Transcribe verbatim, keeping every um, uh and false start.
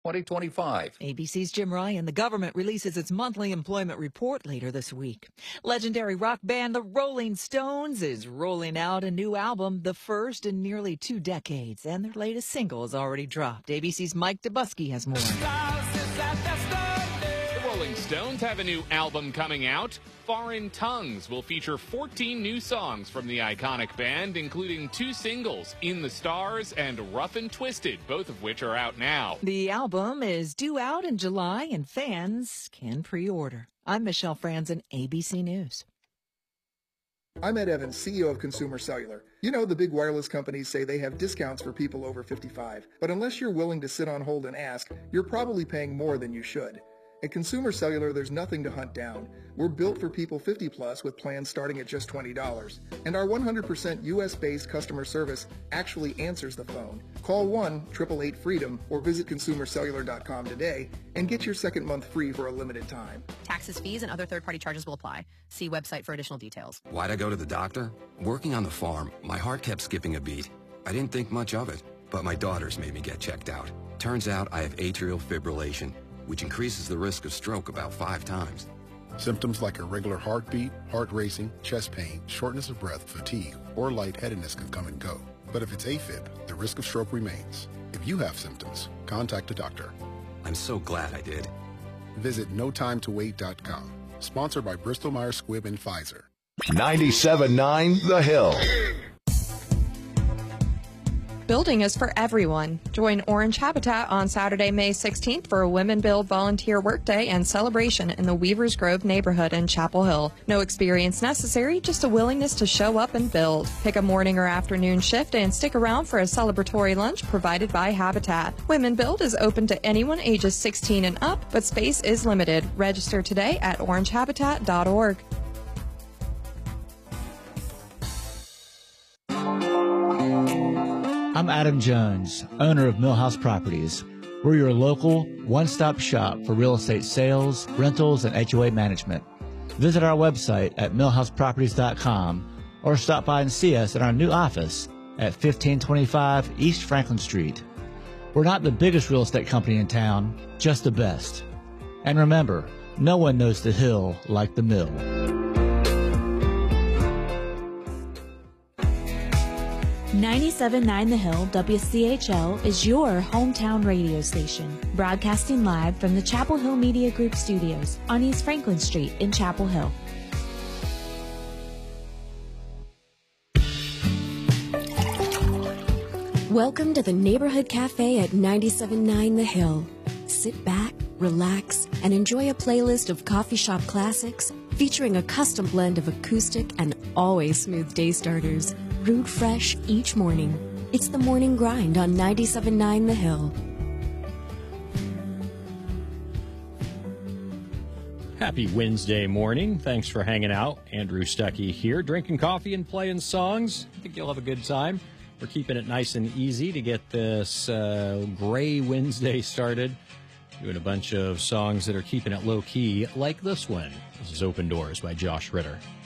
twenty twenty-five. A B C's Jim Ryan. The government releases its monthly employment report later this week. Legendary rock band The Rolling Stones is rolling out a new album, the first in nearly two decades, and their latest single is already dropped. A B C's Mike Dubusky has more. The Rolling Stones have a new album coming out. Foreign Tongues will feature fourteen new songs from the iconic band, including two singles, In the Stars and Rough and Twisted, both of which are out now. The album is due out in July, and fans can pre-order. I'm Michelle Franzen, A B C News. I'm Ed Evans, C E O of Consumer Cellular. You know, the big wireless companies say they have discounts for people over fifty-five, but unless you're willing to sit on hold and ask, you're probably paying more than you should. At Consumer Cellular, there's nothing to hunt down. We're built for people fifty plus with plans starting at just twenty dollars. And our one hundred percent U S based customer service actually answers the phone. Call one eight eight eight freedom or visit consumer cellular dot com today and get your second month free for a limited time. Taxes, fees, and other third-party charges will apply. See website for additional details. Why'd I go to the doctor? Working on the farm, my heart kept skipping a beat. I didn't think much of it, but my daughters made me get checked out. Turns out I have atrial fibrillation, which increases the risk of stroke about five times. Symptoms like irregular heartbeat, heart racing, chest pain, shortness of breath, fatigue, or lightheadedness can come and go. But if it's AFib, the risk of stroke remains. If you have symptoms, contact a doctor. I'm so glad I did. Visit no time to wait dot com. Sponsored by Bristol Myers Squibb and Pfizer. ninety-seven point nine The Hill. Building is for everyone. Join Orange Habitat on Saturday, May sixteenth for a Women Build Volunteer Workday and celebration in the Weavers Grove neighborhood in Chapel Hill. No experience necessary, just a willingness to show up and build. Pick a morning or afternoon shift and stick around for a celebratory lunch provided by Habitat. Women Build is open to anyone ages sixteen and up, but space is limited. Register today at orange habitat dot org. I'm Adam Jones, owner of Millhouse Properties. We're your local, one-stop shop for real estate sales, rentals, and H O A management. Visit our website at millhouse properties dot com or stop by and see us at our new office at fifteen twenty-five East Franklin Street. We're not the biggest real estate company in town, just the best. And remember, no one knows the hill like the mill. ninety-seven point nine The Hill W C H L is your hometown radio station, broadcasting live from the Chapel Hill Media Group studios on East Franklin Street in Chapel Hill. Welcome to the Neighborhood Cafe at ninety-seven point nine The Hill. Sit back, relax, and enjoy a playlist of coffee shop classics featuring a custom blend of acoustic and always smooth day starters, brewed fresh each morning. It's the Morning Grind on ninety-seven point nine The Hill. Happy Wednesday morning. Thanks for hanging out. Andrew Stuckey here, drinking coffee and playing songs. I think you'll have a good time. We're keeping it nice and easy to get this uh, gray Wednesday started. Doing a bunch of songs that are keeping it low-key, like this one. This is Open Doors by Josh Ritter.